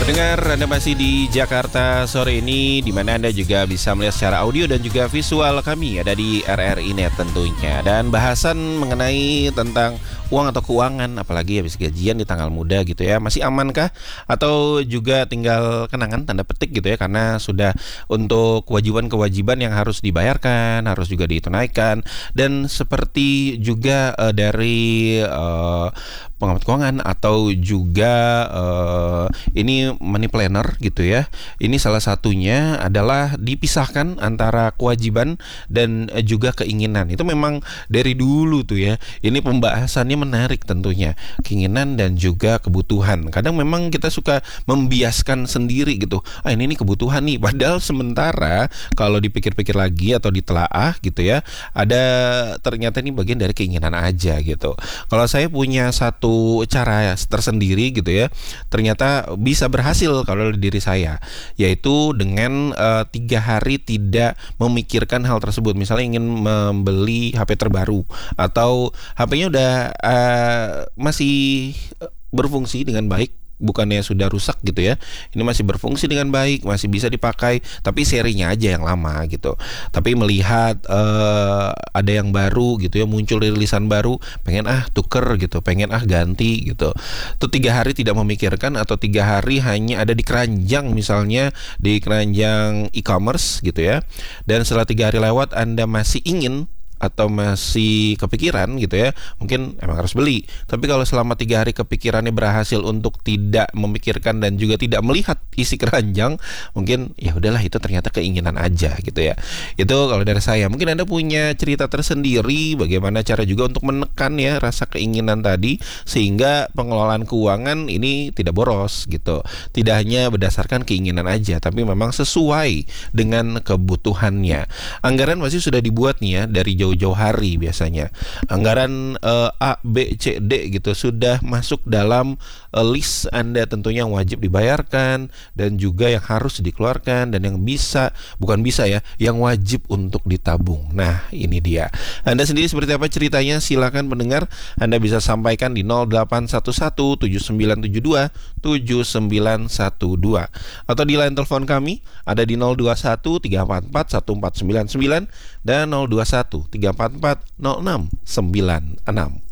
Pendengar, Anda masih di Jakarta sore ini, di mana Anda juga bisa melihat secara audio dan juga visual kami ada di RRI Net tentunya. Dan bahasan mengenai tentang uang atau keuangan, apalagi habis gajian di tanggal muda gitu ya, masih amankah? Atau juga tinggal kenangan tanda petik gitu ya, karena sudah untuk kewajiban-kewajiban yang harus dibayarkan, harus juga ditunaikan. Dan seperti juga dari pengamat keuangan atau juga ini money planner gitu ya. Ini salah satunya adalah dipisahkan antara kewajiban dan juga keinginan. Itu memang dari dulu tuh ya. Ini pembahasannya menarik tentunya. Keinginan dan juga kebutuhan. Kadang memang kita suka membiaskan sendiri gitu. Ini kebutuhan nih. Padahal sementara kalau dipikir-pikir lagi atau ditelaah gitu ya, ada ternyata ini bagian dari keinginan aja gitu. Kalau saya punya satu cara tersendiri gitu ya, ternyata bisa berhasil kalau di diri saya, yaitu dengan 3 hari tidak memikirkan hal tersebut. Misalnya ingin membeli HP terbaru atau HP-nya udah masih berfungsi dengan baik, bukannya sudah rusak gitu ya. Ini masih berfungsi dengan baik, masih bisa dipakai, tapi serinya aja yang lama gitu. Tapi melihat ada yang baru gitu ya, muncul rilisan baru, pengen tuker gitu, pengen ganti gitu. Itu 3 hari tidak memikirkan, atau 3 hari hanya ada di keranjang, misalnya di keranjang e-commerce gitu ya. Dan setelah 3 hari lewat Anda masih ingin atau masih kepikiran gitu ya, mungkin emang harus beli. Tapi kalau selama 3 hari kepikirannya berhasil untuk tidak memikirkan dan juga tidak melihat isi keranjang, mungkin ya udahlah, itu ternyata keinginan aja gitu ya. Itu kalau dari saya. Mungkin Anda punya cerita tersendiri bagaimana cara juga untuk menekan ya rasa keinginan tadi, sehingga pengelolaan keuangan ini tidak boros gitu. Tidak hanya berdasarkan keinginan aja, tapi memang sesuai dengan kebutuhannya. Anggaran pasti sudah dibuat nih ya dari jauh-jauh hari biasanya. Anggaran A, B, C, D gitu sudah masuk dalam list Anda tentunya yang wajib dibayarkan dan juga yang harus dikeluarkan, dan yang yang wajib untuk ditabung. Nah, ini dia. Anda sendiri seperti apa ceritanya? Silakan pendengar, Anda bisa sampaikan di 0811-7972-7912 atau di line telepon kami ada di 021-344-1499 dan 021-344-0696.